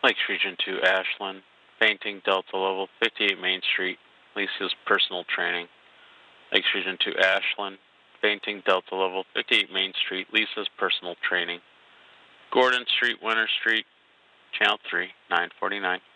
Lakes Region 2, Ashland. Fainting, Delta Level, 58 Main Street, Lisa's personal training. Lakes Region 2, Ashland. Fainting, Delta Level, 58 Main Street, Lisa's personal training. Gordon Street, Winter Street, Channel 3, 949.